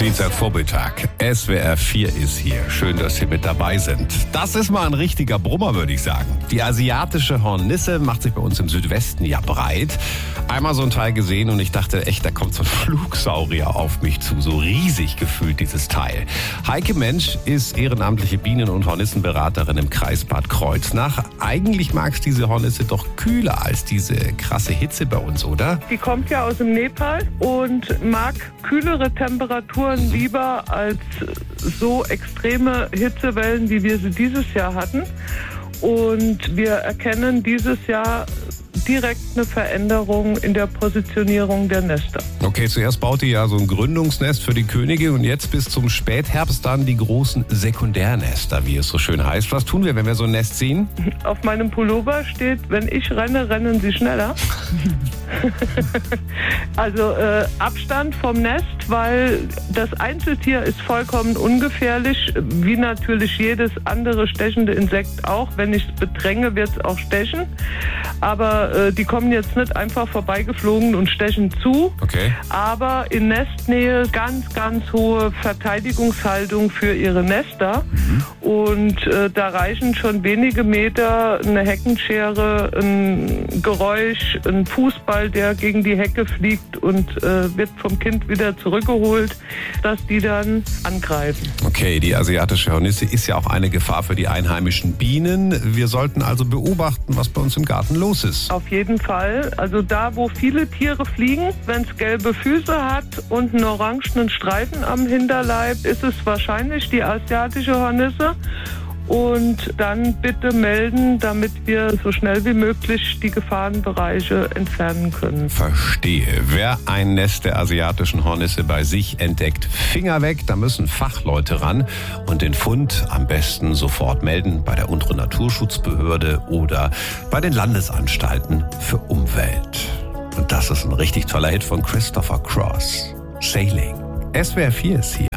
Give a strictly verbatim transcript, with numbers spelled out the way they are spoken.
Dienstagvormittag. S W R vier ist hier. Schön, dass Sie mit dabei sind. Das ist mal ein richtiger Brummer, würde ich sagen. Die asiatische Hornisse macht sich bei uns im Südwesten ja breit. Einmal so ein Teil gesehen und ich dachte echt, da kommt so ein Flugsaurier auf mich zu. So riesig gefühlt dieses Teil. Heike Mensch ist ehrenamtliche Bienen- und Hornissenberaterin im Kreis Bad Kreuznach. Eigentlich magst diese Hornisse doch kühler als diese krasse Hitze bei uns, oder? Die kommt ja aus dem Nepal und mag kühlere Temperaturen lieber als so extreme Hitzewellen, wie wir sie dieses Jahr hatten. Und wir erkennen dieses Jahr direkt eine Veränderung in der Positionierung der Nester. Okay, zuerst baut ihr ja so ein Gründungsnest für die Könige und jetzt bis zum Spätherbst dann die großen Sekundärnester, wie es so schön heißt. Was tun wir, wenn wir so ein Nest sehen? Auf meinem Pullover steht, wenn ich renne, rennen sie schneller. Also äh, Abstand vom Nest, weil das Einzeltier ist vollkommen ungefährlich, wie natürlich jedes andere stechende Insekt auch. Wenn ich es bedränge, wird es auch stechen. Aber äh, die kommen jetzt nicht einfach vorbeigeflogen und stechen zu. Okay. Aber in Nestnähe ganz, ganz hohe Verteidigungshaltung für ihre Nester. Mhm. Und äh, da reichen schon wenige Meter eine Heckenschere, ein Geräusch, ein Fußball, der gegen die Hecke fliegt und äh, wird vom Kind wieder zurückgeholt, dass die dann angreifen. Okay, die asiatische Hornisse ist ja auch eine Gefahr für die einheimischen Bienen. Wir sollten also beobachten, was bei uns im Garten los ist. Auf jeden Fall. Also da, wo viele Tiere fliegen, wenn es gelbe Füße hat und einen orangenen Streifen am Hinterleib, ist es wahrscheinlich die asiatische Hornisse. Und dann bitte melden, damit wir so schnell wie möglich die Gefahrenbereiche entfernen können. Verstehe. Wer ein Nest der asiatischen Hornisse bei sich entdeckt, Finger weg, da müssen Fachleute ran und den Fund am besten sofort melden bei der unteren Naturschutzbehörde oder bei den Landesanstalten für Umwelt. Und das ist ein richtig toller Hit von Christopher Cross. Sailing. S W R vier ist hier.